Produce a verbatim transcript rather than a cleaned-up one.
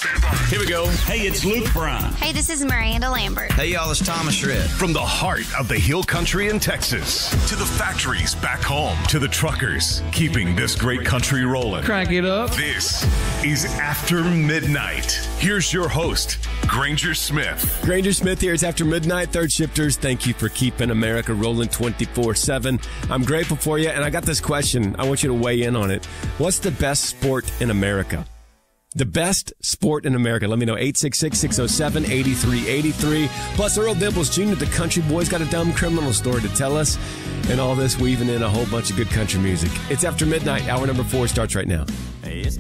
Here we go. Hey, it's Luke Bryan. Hey, this is Miranda Lambert. Hey, y'all, it's Thomas Shred. From the heart of the Hill Country in Texas to the factories back home to the truckers keeping this great country rolling. Crank it up. This is After Midnight. Here's your host, Granger Smith. Granger Smith here. It's After Midnight. Third shifters, thank you for keeping America rolling twenty-four seven. I'm grateful for you, and I got this question. I want you to weigh in on it. What's the best sport in America? The best sport in America. Let me know. eight six six, six oh seven, eight three eight three. Plus, Earl Dimples Junior, the country boy's got a dumb criminal story to tell us. And all this weaving in a whole bunch of good country music. It's After Midnight. Hour number four starts right now. Hey, it's